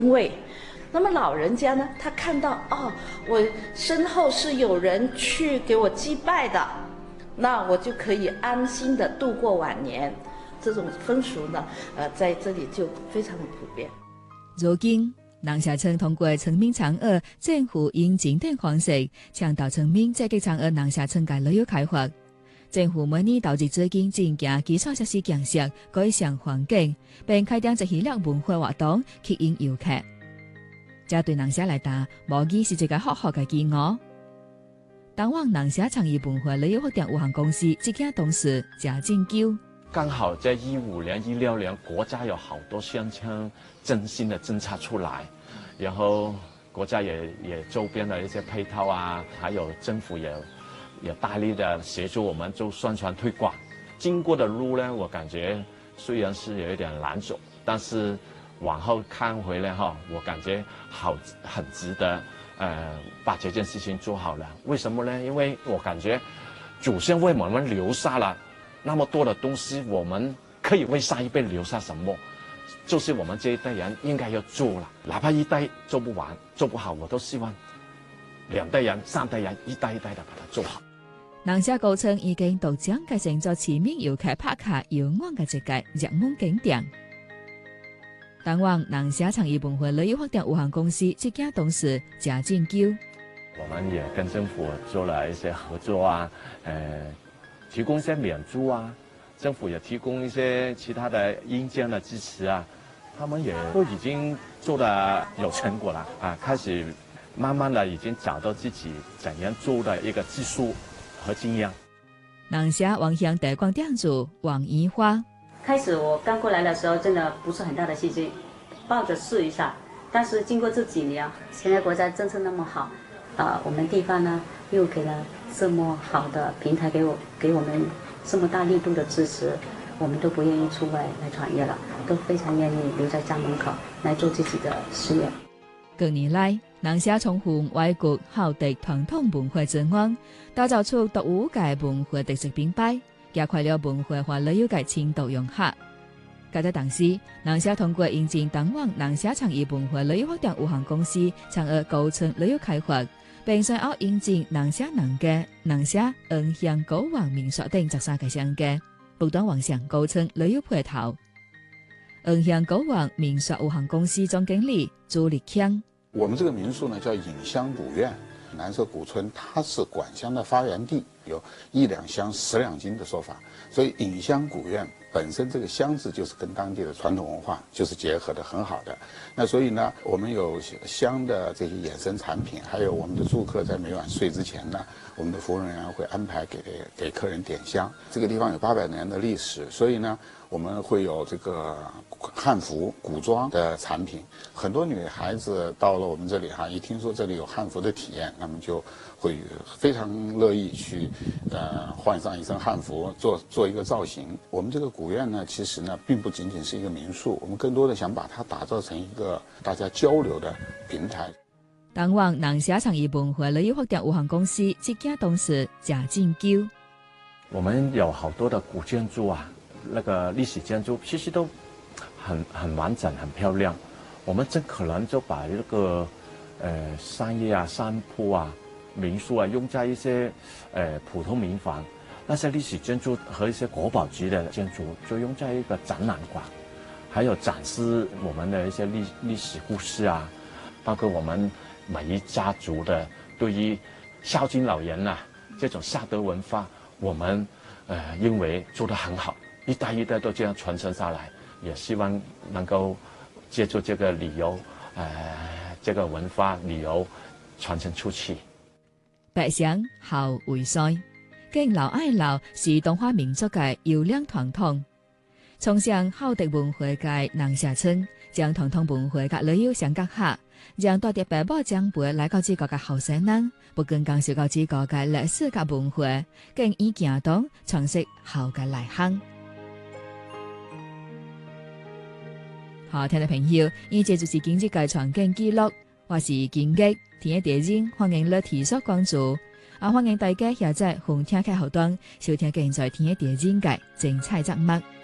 位。那么老人家呢，他看到哦，我身后是有人去给我祭拜的，那我就可以安心的度过晚年。这种风俗呢，在这里就非常的普遍。 如今，南社村通过村民嫦娥政府引进等方式，倡导村民積極參與南社村嘅旅遊開發。政府每年投資資金增加基礎設施建設，改善環境，並開展一系列文化活動吸引遊客。這對南社嚟講，無疑是一個好好嘅機會。當晚南社創意文化旅遊發展有限公司執行董事賈進鳩。 剛好在15年、16年，國家有好多宣傳振興的政策出來，然後國家也周邊的一些配套啊，還有政府也大力的協助我們做宣傳推廣。經過的路呢，我感覺雖然是有一點難走，但是往後看回來哈，我感覺很值得，把這件事情做好了。為什麼呢？因為我感覺祖先為我們留下了那麼多的東西，我們可以為下一輩留下什麼？就是我們這一代人應該要做了，哪怕一代做不完、做不好，我都希望2代人、3代人一代一代的把它做好。 南社高層已經獨將繼承咗前面遊客拍卡遙望嘅一個熱門景點。當晚南社創意文化旅遊發展有限公司執行董事賈進鳩， 我們也跟政府做了一些合作啊，提供一些免租啊，政府也提供一些其他的硬件的支持啊，他們也都已經做得有成果了啊，開始慢慢的已經找到自己怎樣做的一個技術和經驗。 南社望鄉地光店主王怡花， 開始我剛過來的時候，真的不是很大的信心，抱着試一下。但是經過這幾年，現在國家政策那麼好，我們地方呢又給了這麼好的平台給我們這麼大力度的支持，我們都不願意出外來創業了，都非常願意留在家門口來做自己的事業。 近年來，南社從赴外國效敵傳統文化之外，打造出獨有嘅文化特色品牌，加快了文化和旅遊嘅深度融合。嗰個當時，南社通過引進當晚南社創意文化旅遊發展有限公司參與高層旅遊開發，並隨後引進南社能嘅南社恩鄉高王民宿等13個商家，不斷完善高層旅遊配套。恩鄉高王民宿有限公司總經理朱立強， 我們這個民宿呢叫引香古苑，南社古村它是管香的發源地，有1兩香10兩金的說法，所以引香古苑本身這個香字就是跟當地的傳統文化就是結合得很好的。那所以呢，我們有香的這些衍生產品，還有我們的住客在每晚睡之前呢，我們的服務人員會安排給客人點香。這個地方有800年的歷史，所以呢，我們會有這個漢服古裝的產品。很多女孩子到了我們這裡哈，一聽說這裡有漢服的體驗，那麼就會非常樂意去換上一身漢服，做一個造型。我們這個古苑呢，其實呢並不僅僅是一個民宿，我們更多的想把它打造成一個大家交流的平台。 當晚南社創意文化旅遊發展有限公司執行董事賈進鳩， 我們有好多的古建築啊，那個歷史建築其實都很完整、很漂亮。我們盡可能就把這個商業啊、商鋪啊、民宿啊用在一些普通民房，那些歷史建築和一些國寶級的建築就用在一個展覽館，還有展示我們的一些歷史故事啊，包括我們每一家族的對於孝敬老人啊這種孝德文化，我們認為做得很好，一代一代都這樣傳承下來，也希望能夠借助這個旅遊這個文化旅遊傳承出去。 百鄉好為帥，敬老愛老是東華民族嘅優良傳統。從上好的文化嘅南社村，將傳統文化嘅旅遊相結合，讓大啲爸母長輩來到這個嘅後生人，不僅講述到這個嘅歷史嘅文化，更以行動詮釋後嘅內涵。好，聽眾朋友，呢節就是今日嘅場景記錄，我是金吉，聽一點鐘，歡迎你提出關注，歡迎大家下載紅聽開後端，收聽現在聽一點鐘嘅精彩節目。